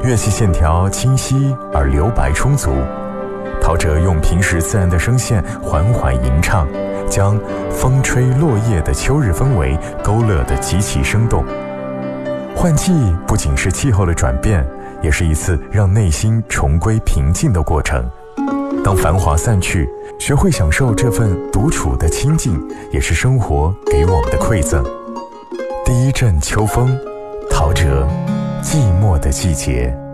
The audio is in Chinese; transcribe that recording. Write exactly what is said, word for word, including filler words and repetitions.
乐器线条清晰而留白充足。陶喆用平时自然的声线缓缓吟唱，将风吹落叶的秋日氛围勾勒得极其生动。换季不仅是气候的转变，也是一次让内心重归平静的过程。当繁华散去，学会享受这份独处的清静，也是生活给我们的馈赠。第一阵秋风，陶喆，寂寞的季节。